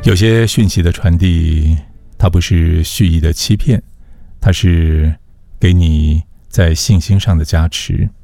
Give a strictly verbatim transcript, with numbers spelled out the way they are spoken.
有些讯息的传递，它不是蓄意的欺骗，它是给你在信心上的加持。